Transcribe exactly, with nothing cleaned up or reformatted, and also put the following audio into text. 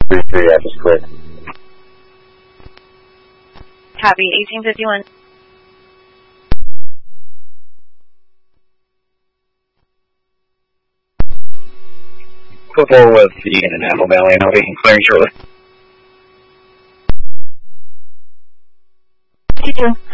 three three, I just cleared. Copy, eighteen fifty-one. Football with Egan and Apple Valley, and I'll be clearing shortly. fifty-two.